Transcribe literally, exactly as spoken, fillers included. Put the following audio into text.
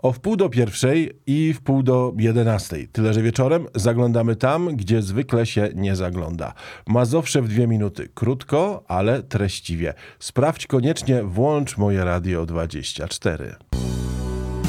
O wpół do pierwszej i wpół do jedenastej. Tyle, że wieczorem zaglądamy tam, gdzie zwykle się nie zagląda. Mazowsze w dwie minuty. Krótko, ale treściwie. Sprawdź koniecznie, włącz Moje Radio dwadzieścia cztery.